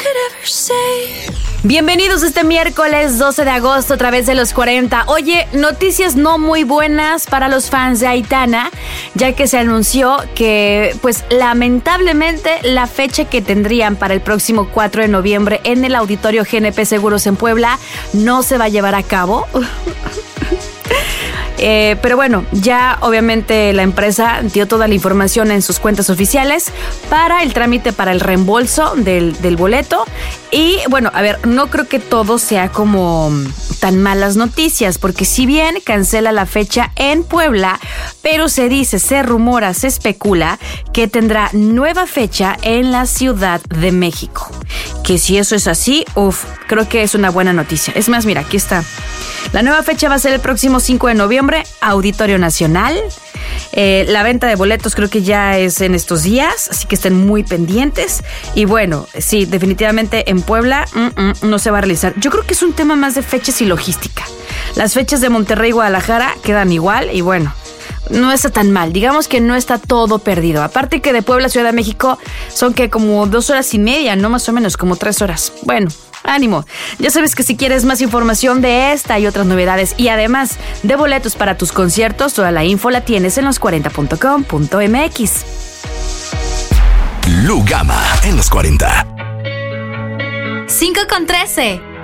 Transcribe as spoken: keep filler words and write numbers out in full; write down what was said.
Bienvenidos este miércoles doce de agosto a través de los cuarenta. Oye, noticias no muy buenas para los fans de Aitana, ya que se anunció que, pues lamentablemente, la fecha que tendrían para el próximo cuatro de noviembre en el Auditorio G N P Seguros en Puebla no se va a llevar a cabo. Eh, pero bueno, ya obviamente la empresa dio toda la información en sus cuentas oficiales para el trámite para el reembolso del, del boleto. Y bueno, a ver, no creo que todo sea como tan malas noticias, porque si bien cancela la fecha en Puebla, pero se dice, se rumora, se especula que tendrá nueva fecha en la Ciudad de México. Que si eso es así, uff, creo que es una buena noticia. Es más, mira, aquí está. La nueva fecha va a ser el próximo cinco de noviembre, Auditorio Nacional. Eh, la venta de boletos creo que ya es en estos días, así que estén muy pendientes. Y bueno, sí, definitivamente en Puebla mm, mm, no se va a realizar. Yo creo que es un tema más de fechas y logística. Las fechas de Monterrey y Guadalajara quedan igual y bueno, no está tan mal. Digamos que no está todo perdido. Aparte que de Puebla a Ciudad de México son que como dos horas y media, no más o menos, como tres horas. Bueno, ánimo. Ya sabes que si quieres más información de esta y otras novedades y además de boletos para tus conciertos, toda la info la tienes en los cuarenta punto com punto m x. Lugama en los cuarenta. cinco con trece.